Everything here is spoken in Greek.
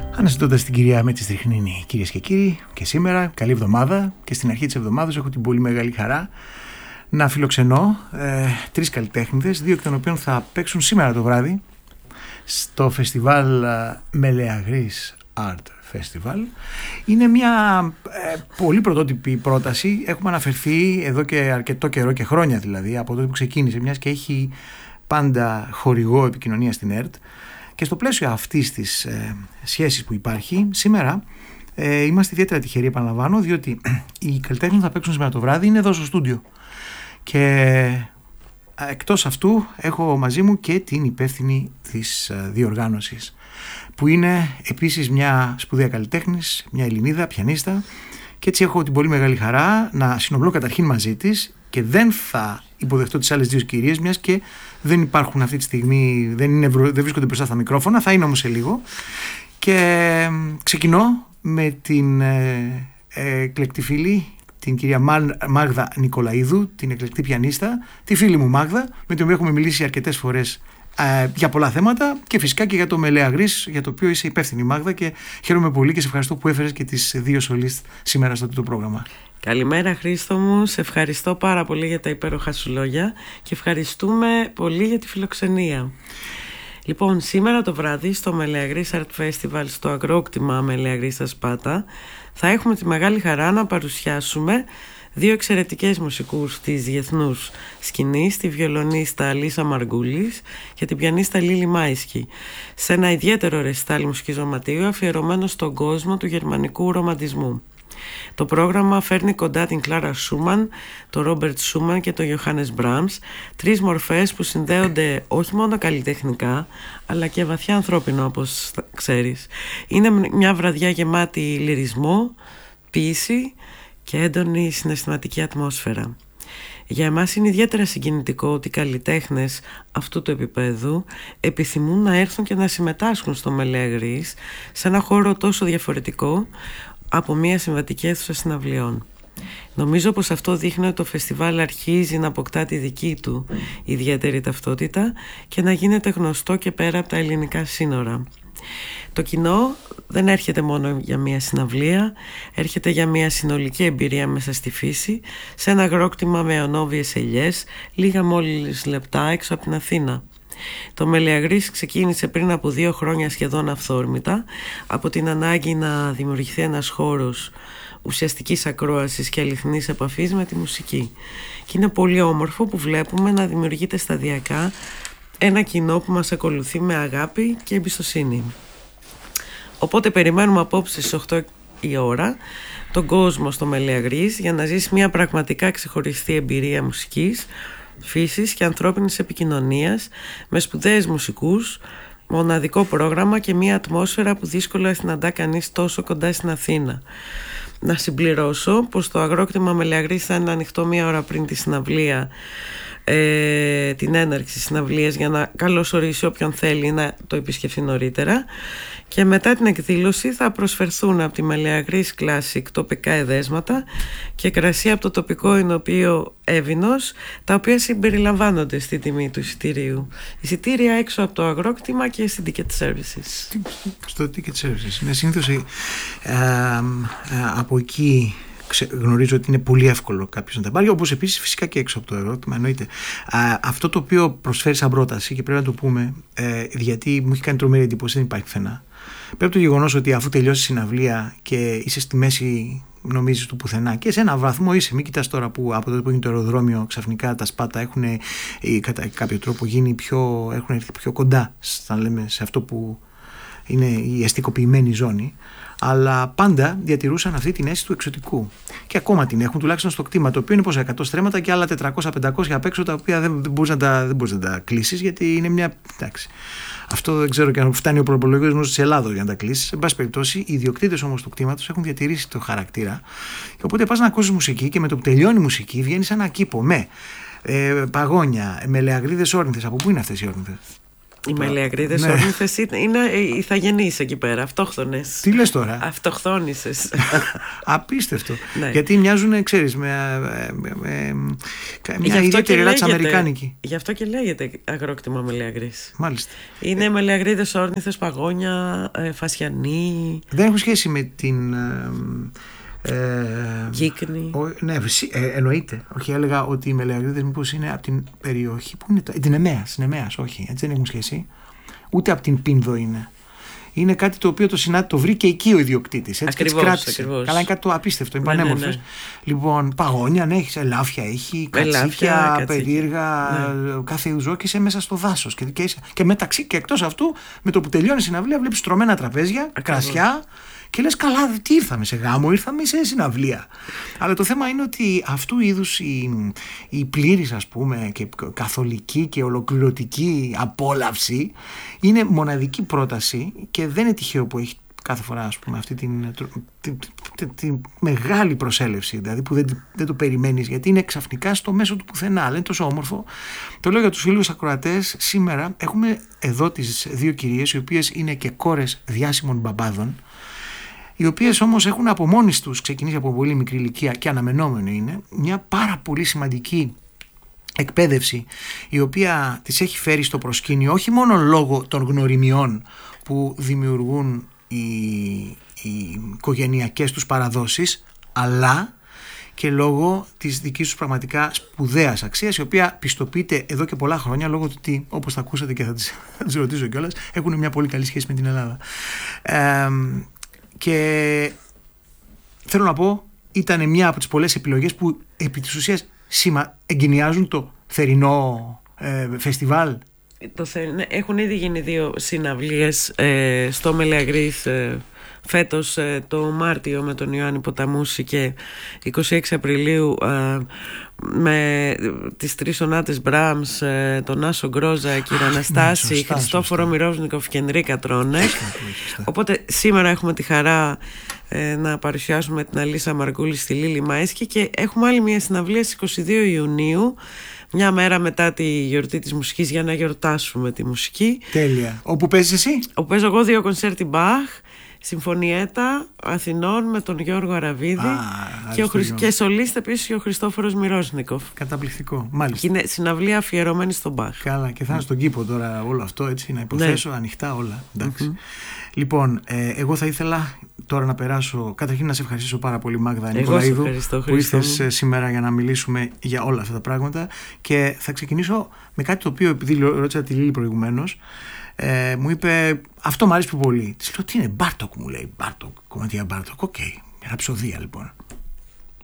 Αναζητώντας την κυρία Μέτση Στριχνίνη, κυρίες και κύριοι, και σήμερα, καλή εβδομάδα, και στην αρχή της εβδομάδας έχω την πολύ μεγάλη χαρά να φιλοξενώ τρεις καλλιτέχνηδες, δύο εκ των οποίων θα παίξουν σήμερα το βράδυ στο φεστιβάλ Μελεαγρίς Art Festival. Είναι μια πολύ πρωτότυπη πρόταση. Έχουμε αναφερθεί εδώ και αρκετό καιρό, και χρόνια δηλαδή, από τότε που ξεκίνησε, μιας και έχει πάντα χορηγό επικοινωνία στην ΕΡΤ. Και στο πλαίσιο αυτής της σχέσης που υπάρχει, σήμερα είμαστε ιδιαίτερα τυχεροί, επαναλαμβάνω, διότι οι καλλιτέχνες που θα παίξουν σήμερα το βράδυ είναι εδώ στο στούντιο. Και εκτός αυτού έχω μαζί μου και την υπεύθυνη της διοργάνωσης, που είναι επίσης μια σπουδαία καλλιτέχνης, μια Ελληνίδα, πιανίστα, και έτσι έχω την πολύ μεγάλη χαρά να συνομιλώ καταρχήν μαζί της, και δεν θα υποδεχτώ τις άλλες δύο κυρίες, μιας και δεν υπάρχουν αυτή τη στιγμή, δεν βρίσκονται μπροστά στα μικρόφωνα, θα είναι όμως σε λίγο. Και ξεκινώ με την εκλεκτή φίλη, την κυρία Μάγδα Νικολαίδου, την εκλεκτή πιανίστα, τη φίλη μου Μάγδα, με την οποία έχουμε μιλήσει αρκετές φορές για πολλά θέματα, και φυσικά και για το Μελεαγρίς, για το οποίο είσαι υπεύθυνη, Μάγδα, και χαίρομαι πολύ και σε ευχαριστώ που έφερες και τις δύο σολίστ σήμερα στο το πρόγραμμα. Καλημέρα Χρήστο μου, σε ευχαριστώ πάρα πολύ για τα υπέροχα σου λόγια και ευχαριστούμε πολύ για τη φιλοξενία. Λοιπόν, σήμερα το βράδυ στο Μελεαγρίς Art Festival, στο αγρόκτημα Μελεαγρίς στα Σπάτα, θα έχουμε τη μεγάλη χαρά να παρουσιάσουμε δύο εξαιρετικές μουσικούς της διεθνούς σκηνής, τη βιολονίστα Αλίσσα Μαργκούλης και την πιανίστα Λίλη Μάισκι, σε ένα ιδιαίτερο ρεσιτάλ μουσικής δωματίου αφιερωμένο στον κόσμο του γερμανικού ρομαντισμού. Το πρόγραμμα φέρνει κοντά την Κλάρα Σούμαν, τον Ρόμπερτ Σούμαν και τον Ιωάννης Μπράμς, τρεις μορφές που συνδέονται όχι μόνο καλλιτεχνικά, αλλά και βαθιά ανθρώπινο, όπως ξέρεις. Είναι μια βραδιά γεμάτη λυρισμό, ποίηση και έντονη συναισθηματική ατμόσφαιρα. Για εμάς είναι ιδιαίτερα συγκινητικό ότι οι καλλιτέχνες αυτού του επίπεδου επιθυμούν να έρθουν και να συμμετάσχουν στο Μελεαγρίς, σε ένα χώρο τόσο διαφορετικό από μια συμβατική αίθουσα συναυλιών. Νομίζω πως αυτό δείχνει ότι το φεστιβάλ αρχίζει να αποκτά τη δική του ιδιαίτερη ταυτότητα και να γίνεται γνωστό και πέρα από τα ελληνικά σύνορα. Το κοινό δεν έρχεται μόνο για μια συναυλία, έρχεται για μια συνολική εμπειρία μέσα στη φύση, σε ένα αγρόκτημα με ανώβιες ελιές, λίγα μόλις λεπτά έξω από την Αθήνα. Το Μελεαγρίς ξεκίνησε πριν από 2 χρόνια σχεδόν αυθόρμητα, από την ανάγκη να δημιουργηθεί ένας χώρος ουσιαστικής ακρόασης και αληθινής επαφής με τη μουσική. Και είναι πολύ όμορφο που βλέπουμε να δημιουργείται σταδιακά ένα κοινό που μας ακολουθεί με αγάπη και εμπιστοσύνη. Οπότε περιμένουμε απόψε στις 8 η ώρα τον κόσμο στο Μελεαγρίς για να ζήσει μια πραγματικά ξεχωριστή εμπειρία μουσικής, φύσης και ανθρώπινης επικοινωνίας, με σπουδαίους μουσικούς, μοναδικό πρόγραμμα και μια ατμόσφαιρα που δύσκολα συναντά κανείς τόσο κοντά στην Αθήνα. Να συμπληρώσω πως το αγρόκτημα Μελεαγρίς θα είναι ανοιχτό 1 ώρα πριν τη συναυλία, την έναρξη της συναυλίας, για να καλωσορίσει όποιον θέλει να το επισκεφθεί νωρίτερα, και μετά την εκδήλωση θα προσφερθούν από τη Μελεαγρίς Classic τοπικά εδέσματα και κρασί από το τοπικό εινοποιείο Εύινος, τα οποία συμπεριλαμβάνονται στη τιμή του εισιτηρίου. Εισιτήρια έξω από το αγρόκτημα και στην Ticket Services. Στο Ticket Services. Είναι συνήθως από εκεί γνωρίζω ότι είναι πολύ εύκολο κάποιος να τα πάρει, όπως επίσης φυσικά και έξω από το αγρόκτημα, εννοείται. Αυτό το οποίο προσφέρει σαν πρόταση, και πρέπει να το πούμε, γιατί μου έχει κάνει τρομερή εντύπωση, δεν υπάρχει πουθενά. Πρέπει το γεγονός ότι αφού τελειώσει η συναυλία και είσαι στη μέση, νομίζεις, του πουθενά, και σε ένα βαθμό είσαι, μην κοιτάς τώρα που από τότε που είναι το αεροδρόμιο, ξαφνικά τα Σπάτα έχουν κατά κάποιο τρόπο έχουν έρθει πιο κοντά, θα λέμε, σε αυτό που είναι η αστικοποιημένη ζώνη, αλλά πάντα διατηρούσαν αυτή την αίσθηση του εξωτικού. Και ακόμα την έχουν, τουλάχιστον στο κτήμα, το οποίο είναι πόσα 100 στρέμματα και άλλα 400-500 απ' έξω, τα οποία δεν μπορείς να τα κλείσεις, γιατί είναι μια. Εντάξει. Αυτό δεν ξέρω και αν φτάνει ο προπολογισμός της Ελλάδος για να τα κλείσεις. Εν πάση περιπτώσει, οι ιδιοκτήτες όμως του κτήματος έχουν διατηρήσει το χαρακτήρα. Και οπότε πας να ακούσεις μουσική, και με το που τελειώνει η μουσική βγαίνει σε ένα κήπο με παγόνια, με μελεαγρίδες όρνηθες. Από πού είναι αυτές οι όρνηθες? Οι μελιαγρίδες όρνηθες είναι ηθαγενείς εκεί πέρα, αυτόχθονες. Τι λες τώρα? Αυτοχθόνησες. Απίστευτο. Γιατί μοιάζουν, ξέρεις, με μια ιδιαίτερη ράτσα αμερικάνικη. Γι' αυτό και λέγεται αγρόκτημα μελιαγρής. Μάλιστα. Είναι μελιαγρίδες όρνηθες, παγόνια, φασιανοί. Δεν έχουν σχέση με την... Κύκνη. Ναι, εννοείται. Όχι, έλεγα ότι οι μελιαγρίδες μήπως είναι από την περιοχή που είναι την Νεμαίας. Όχι, έτσι δεν έχουν σχέση. Ούτε από την Πίνδο είναι. Είναι κάτι το οποίο το βρήκε εκεί ο ιδιοκτήτης. Ακριβώς. Καλά, είναι κάτι το απίστευτο, είναι πανέμορφες. Ναι. Λοιπόν, παγόνια, ναι, έχει ελάφια, έχει κατσίκια, περίεργα, κάθε είδους ζώα και είσαι μέσα στο δάσος. Και μεταξύ και εκτός αυτού, με το που τελειώνει η συναυλία, βλέπεις στρωμένα τραπέζια, κρασιά. Και λες, καλά, τι ήρθαμε σε γάμο, ήρθαμε σε συναυλία. Αλλά το θέμα είναι ότι αυτού είδους η πλήρης, ας πούμε, και καθολική και ολοκληρωτική απόλαυση είναι μοναδική πρόταση και δεν είναι τυχαίο που έχει κάθε φορά, ας πούμε, αυτή την μεγάλη προσέλευση, δηλαδή που δεν το περιμένεις, γιατί είναι ξαφνικά στο μέσο του πουθενά, αλλά είναι τόσο όμορφο. Το λέω για τους φίλους ακροατές. Σήμερα έχουμε εδώ τις δύο κυρίες, οι οποίες είναι και κόρες διάσημων μπαμπάδων, οι οποίες όμως έχουν από μόνες τους ξεκινήσει από πολύ μικρή ηλικία και αναμενόμενο είναι μια πάρα πολύ σημαντική εκπαίδευση, η οποία τις έχει φέρει στο προσκήνιο όχι μόνο λόγω των γνωριμιών που δημιουργούν οι οικογενειακές τους παραδόσεις, αλλά και λόγω της δικής τους πραγματικά σπουδαίας αξίας, η οποία πιστοποιείται εδώ και πολλά χρόνια λόγω του ότι, όπως θα ακούσατε και θα τις ρωτήσω κιόλας, έχουν μια πολύ καλή σχέση με την Ελλάδα. Και θέλω να πω, ήταν μια από τις πολλές επιλογές που επί της ουσίας εγκαινιάζουν το θερινό φεστιβάλ. Έχουν ήδη γίνει 2 συναυλίες στο Μελιαγρής φέτος το Μάρτιο με τον Ιωάννη Ποταμούση και 26 Απριλίου με τις 3 σονάτες Μπράμς, τον Άσο Γκρόζα, κύριο Αναστάση, Χριστόφορο Μυρόσνικοφ και Ενρίκα Τρόνεκ. Οπότε σήμερα έχουμε τη χαρά να παρουσιάσουμε την Αλίσσα Μαργκούλη στη Λίλη Μάισκη και έχουμε άλλη μια συναυλία στις 22 Ιουνίου, μια μέρα μετά τη γιορτή της μουσικής, για να γιορτάσουμε τη μουσική. Τέλεια. Όπου παίζεις εσύ? Όπου παίζω εγώ 2 κονσέρτι Μπαχ, Συμφωνιέτα Αθηνών με τον Γιώργο Αραβίδη και σολίστα επίσης ο Χριστόφορος Μυρόσνικοφ. Καταπληκτικό, μάλιστα. Είναι συναυλία αφιερωμένη στον Μπαχ. Καλά, και θα είναι στον κήπο τώρα όλο αυτό, έτσι, να υποθέσω, ανοιχτά όλα. Λοιπόν, εγώ θα ήθελα τώρα να περάσω, καταρχήν να σε ευχαριστήσω πάρα πολύ, Μάγδα Νικολαίδου, που ήρθες σήμερα για να μιλήσουμε για όλα αυτά τα πράγματα, και θα ξεκινήσω με κάτι το οποίο, επειδή ρώτησα τη Λίλη προηγουμένως, μου είπε, αυτό μου αρέσει πιο πολύ. Της λέω, τι είναι, Μπάρτοκ, μου λέει. Μπάρτοκ, κομματιά Μπάρτοκ. Οκ, ραψοδία λοιπόν.